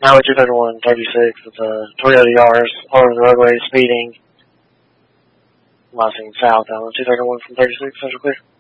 Highway 231, 36, it's a Toyota Yaris, all over the roadway, speeding. Lossing south, 231 from 36, Central Clear.